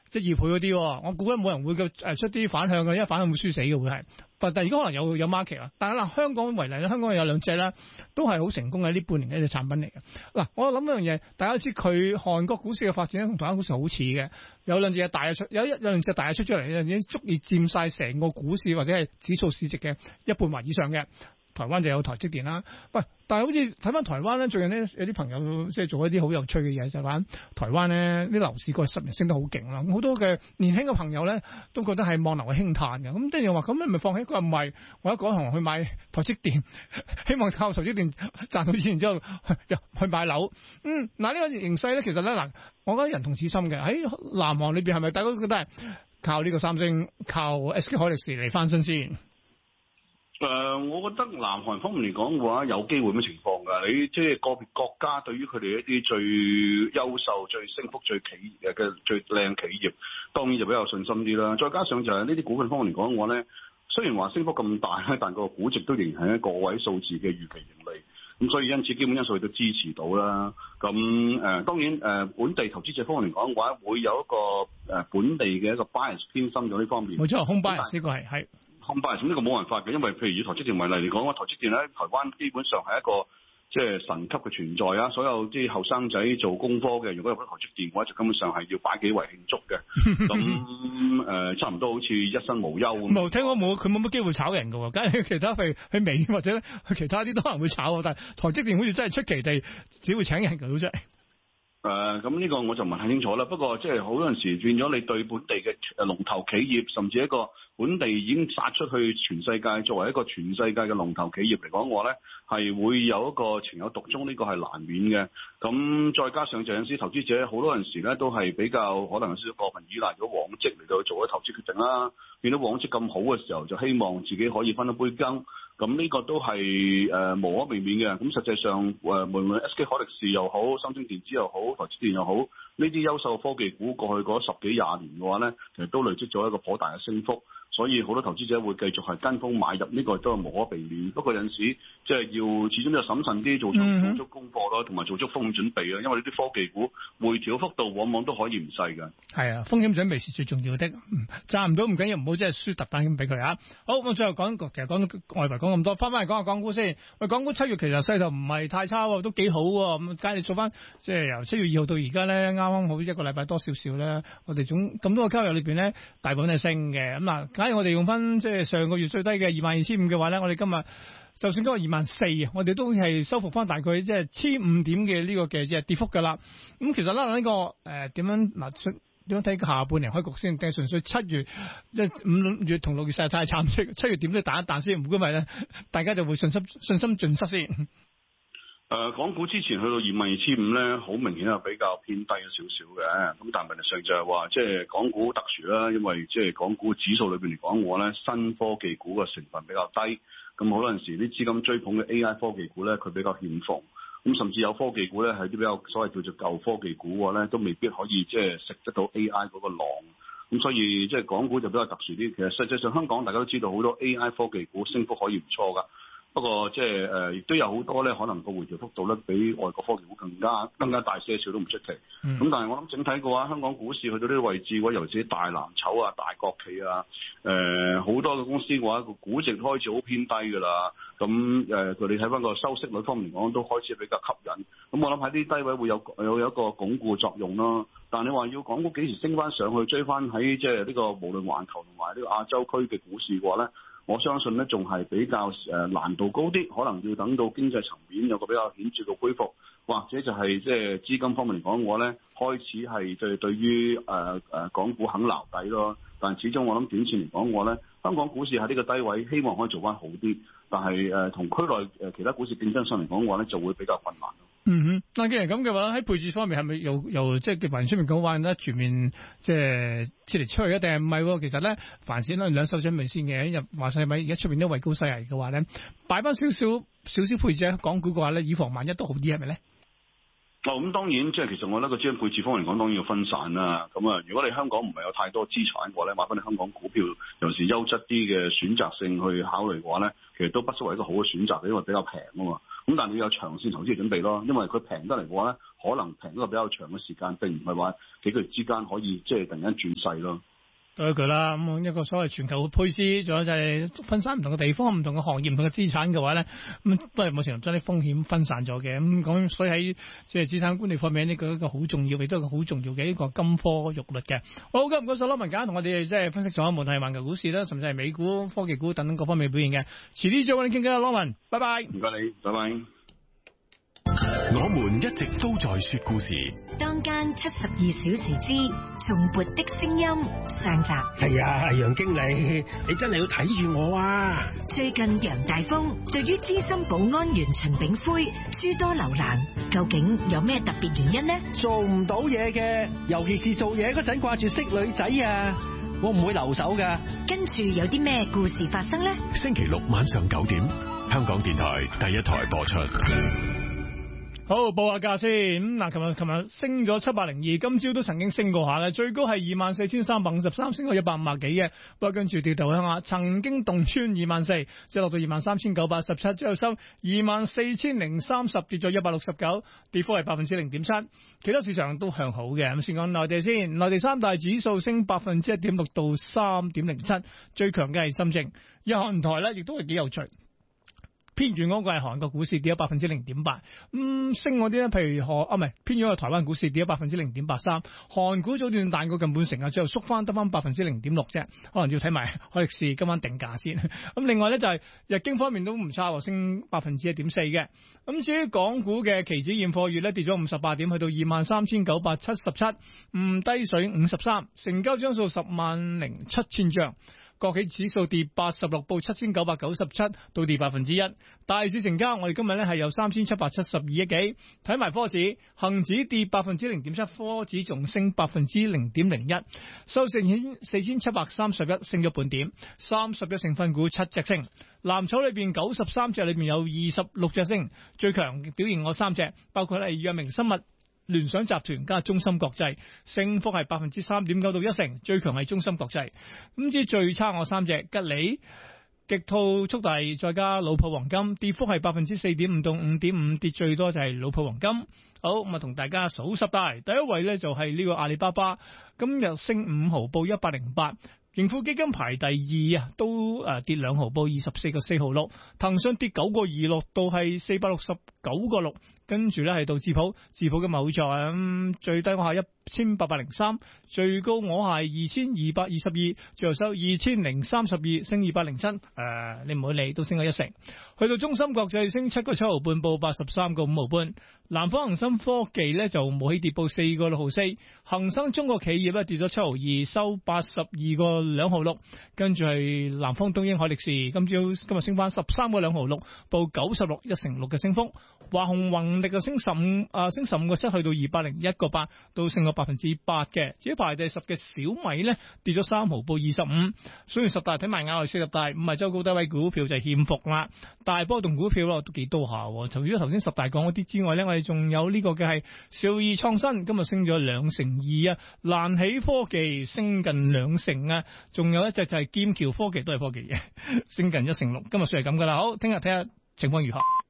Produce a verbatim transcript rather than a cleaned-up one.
即係二倍嗰啲，我估計冇人會嘅誒出啲反向嘅，因為反向會輸死嘅會係。但係而家可能有有 market 啦。但係嗱，香港為例咧，香港有兩隻咧，都係好成功嘅呢半年嘅一隻產品嚟嘅。嗱，我諗一樣嘢，大家都知佢韓國股市嘅發展同台灣股市好似嘅，有兩隻大嘅出，有一有兩隻大嘅出咗嚟，已經足以佔晒成個股市或者係指數市值嘅一半或以上嘅。台灣就有台積電啦，喂！但係好似睇翻台灣咧，最近咧有啲朋友即係做一啲好有趣嘅嘢，就係話台灣咧啲樓市個十年升得好勁啦，好多嘅年輕嘅朋友咧都覺得係望樓嘅輕嘆嘅，咁跟住話咁你咪放棄，佢話唔係，我一改行去買台積電，希望靠台積電賺到錢，然之後去買樓。嗯，嗱、這、呢個形勢咧，其實咧嗱，我覺得人同此心嘅喺南韓裏邊係咪大家都覺得係靠呢個三星、靠 S K 海力士嚟翻身先？ 誒、呃，我覺得南韓方面嚟講嘅話，有機會咁嘅情況㗎。你即係個別國家對於佢哋一啲最優秀、最升幅最企業嘅最靚企業，當然就比較有信心啲啦。再加上就係呢啲股份方面嚟講嘅話咧，雖然話升幅咁大咧，但個估值都仍然係一個位數字嘅預期盈利。咁所以因此基本因素亦都支持到啦。咁誒、呃、當然誒、呃、本地投資者方面嚟講嘅話，會有一個誒本地嘅一個 bias 偏心咗呢方面。 冇錯，home bias 呢個係係。 空白咁呢個冇辦法嘅，因為譬如以台積電為例嚟講，話台積電喺台灣基本上係一個即係神級嘅存在啊！所有啲後生仔做功科嘅，如果入咗台積電嘅話，就根本上係要擺幾圍慶祝嘅。咁誒、呃，差唔多好似一生無憂咁。冇聽講冇，佢冇乜機會炒人嘅喎。假如其他譬如去美或者去其他啲都可能會炒，但係台積電好似真係出奇地只會請人嘅，好真係。誒咁呢個我就問下清楚啦。不過即係好多陣時變咗你對本地嘅誒龍頭企業，甚至一個本地已經殺出去全世界，作為一個全世界嘅龍頭企業嚟講，我咧係會有一個情有獨鍾，呢、這個係難免嘅。咁再加上就有陣時投資者好多陣時咧都係比較可能有少少過分依賴咗往績嚟到做一投資決定啦。見到往績咁好嘅時候，就希望自己可以分一杯羹。咁呢個都係誒、呃、無可避免嘅。咁實際上誒、呃、無論 S K 海力士又好，三星電子又好，台積電又好，呢啲優秀科技股過去嗰十幾廿年嘅話咧，其實都累積咗一個頗大嘅升幅。所以好多投資者會繼續係跟風買入，呢、這個都係無可避免。不過有陣時即係要始終都要審慎啲，做足做足功課咯，同埋做足風險準備啊。因為呢啲科技股回調幅度往往都可以唔細㗎。係啊，風險準備是最重要的。賺唔到唔緊要，唔好即係輸特單咁俾佢啊。好，咁最後講其實講外圍講咁多，翻返嚟講下港股先。喂，港股七月其實勢頭唔係太差喎，都幾好喎。咁假如你數翻即係由七月二號到而家咧，啱啱好一個禮拜多少少咧，我哋總咁多個交易日裏邊咧，大部分係升嘅。咁嗱。假如我哋用翻即係上個月最低嘅二萬二千五嘅話咧，我哋今日就算今日二萬四啊，我哋都係收復翻大概即係千五點嘅呢個嘅跌幅噶啦。咁其實咧呢、這個誒點、呃、樣嗱點樣睇下半年開局先？定係純粹七月即係五月同六月實在太慘，七月點都彈一彈先，唔該咪咧，大家就會信心信心盡失先。 誒、呃，港股之前去到二萬二千五咧，好明顯係比較偏低咗少少嘅。咁但係問題上就係話，即係港股特殊啦，因為即係港股指數裏邊嚟講，我咧新科技股嘅成分比較低。咁好多陣時啲資金追捧嘅 A I 科技股咧，佢比較欠奉。咁甚至有科技股咧係啲比較所謂叫做舊科技股嘅咧，都未必可以即係食得到 A I 嗰個浪。咁所以即係港股就比較特殊啲。其實實際上香港大家都知道好多 A I 科技股升幅可以唔錯㗎。不過即係誒，亦都有好多咧，可能個回調幅度咧，比外國科技股更加更加大些少都唔出奇。咁、嗯、但係我諗整體嘅話，香港股市去到呢個位置嘅話，尤其是大藍籌啊、大國企啊，誒、呃、好多嘅公司嘅話，個估值開始好偏低㗎啦。咁誒，佢、呃、哋睇翻個收息率方面嚟講，都開始比較吸引。咁我諗喺啲低位會有有有一個鞏固作用咯。但係你話要港股幾時升翻上去，追翻喺即係呢個無論環球同埋呢個亞洲區嘅股市嘅話咧？我相信咧，仲係比較誒難度高啲，可能要等到經濟層面有個比較顯著嘅恢復，或者就係即係資金方面嚟講，我咧開始係對對於誒誒港股肯撈底咯。但係始終我諗短線嚟講，我咧香港股市喺呢個低位，希望可以做翻好啲。但係誒同區內誒其他股市競爭上嚟講嘅話咧，就會比較困難。 嗯哼，嗱既然咁嘅話，喺配置方面係咪又又即係嘅雲出面講話咧全面即係撤嚟出去一定係唔係？其實咧，凡事咧兩手準備先嘅。入話晒咪而家出面都位高勢危嘅話咧，擺翻少少少少配置喺港股嘅話咧，以防萬一都好啲係咪咧？ 哦，咁當然即係其實我覺得個資金配置方面嚟講，當然要分散啦。咁啊，如果你香港唔係有太多資產嘅話咧，買翻你香港股票，尤其是優質啲嘅選擇性去考慮嘅話咧，其實都不失為一個好嘅選擇，因為比較平啊嘛。 咁但係你有長線投資準備咯，因為佢平得嚟嘅話咧，可能平一個比較長嘅時間，並唔係話幾個月之間可以即係突然間轉勢咯。 多一句啦，咁一個所謂全球嘅配置，仲有就係分散唔同嘅地方、唔同嘅行業、唔同嘅資產嘅話咧，咁都係冇程度將啲風險分散咗嘅。咁講，所以喺即係資產管理方面呢個一個好重要，亦都係一個好重要嘅一個金科玉律嘅。好，咁唔該晒羅文簡同我哋即係分析咗無論係環球股市啦，甚至係美股、科技股等等各方面嘅表現嘅。遲啲再揾你傾偈啦，羅文，拜拜。 唔該你，拜拜。 我們一直都在說故事。 當間七十二小時之頌缽的聲音上集。 係啊，楊經理，你真係要睇住我啊！ 最近楊大風對於資深保安員秦炳輝諸多留難，究竟有咩特別原因呢？ 做唔到嘢嘅，尤其是做嘢嗰陣掛住識女仔啊，我唔會留手噶。 跟住有啲咩故事發生呢？ 星期六晚上九點，香港電台第一台播出。 好，報下價先。咁嗱，琴日琴日升咗七百零二，今朝都曾經升過下嘅，最高係二萬四千三百五十三，升過一百五十幾嘅。不過跟住跌頭向下，曾經洞穿二萬四，即係落到二萬三千九百十七，最後收二萬四千零三十，跌咗一百六十九，跌幅係百分之零點七。其他市場都向好嘅。咁先講內地先，內地三大指數升百分之一點六到三點零七，最強嘅係深證。日韓台咧，亦都係幾有趣。偏遠嗰個係韓國股市跌咗百分之零點八，咁升嗰啲咧，譬如韓啊唔係偏遠嘅台灣股市跌咗百分之零點八三，韓股早段彈過近半成啊，最後縮翻得翻百分之零點六啫，可能要睇埋海力士今晚定價先。咁另外咧就係日經方面都唔差喎，升百分之一點四嘅。咁至於港股嘅期指現貨月咧跌咗五十八點，去到二萬三千九百七十七，唔低水五十三，成交張數十萬零七千張。國企指數跌八十六，報七千九百九十七，到跌百分之一。大市成交，我哋今日咧係有三千七百七十二億幾。睇埋科指，恒指跌百分之零點七，科指仲升百分之零點零一，收四千四千七百三十一，升咗半點。三十隻成分股七隻升，藍籌裏邊九十三隻裏邊有二十六隻升，最強表現我三隻，包括係藥明生物、聯想集團加中芯國際，升幅係百分之三點九到一成，最強係中芯國際。咁至最差我三隻，吉利、極兔速遞再加老普黃金，跌幅係百分之四點五到五點五，跌最多就係老普黃金。好，咁啊同大家數十大，第一位咧就係呢個阿里巴巴，今日升五毫，報一百零八。盈富基金排第二啊，都誒跌兩毫，報二十四個四毫六。騰訊跌九個二，落到係四百六十九個六。跟住咧係到智普，智普今日好在咁、嗯、最低我係一千八百零三，最高我係二千二百二十二，最後收二千零三十二，升二百零七。誒，你唔好理，都升咗一成。去到中芯國際升七個七毫半，報八十三個五毫半。南方恒生科技咧就冇起跌，報四個六毫四。恒生中國企業咧跌咗七毫二，收八十二個兩毫六。跟住係南方東英海力士，今朝今日升翻十三個兩毫六，報九十六，一成六嘅升幅。華虹宏力就升十五啊，升十五個七，去到二百零一個八，都升咗百分之八嘅。至於排第十嘅小米咧，跌咗三毫，報二十五。所以十大睇埋亞內四十大，五十周高低位股票就係欠服啦。大波動股票咯都幾多下。除咗頭先十大講嗰啲之外咧，我哋仲有呢個嘅係兆易創新，今日升咗兩成二啊。瀾起科技升近兩成啊，仲有一隻就係劍橋科技都係科技嘅，升近一成六。今日算係咁噶啦。好，聽日睇下情況如何。